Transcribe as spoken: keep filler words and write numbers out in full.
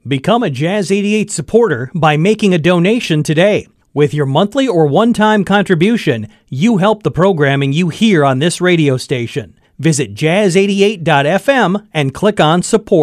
Become a Jazz eighty-eight supporter by making a donation today. With your monthly or one-time contribution, you help the programming you hear on this radio station. Visit jazz eighty-eight dot f m and click on support.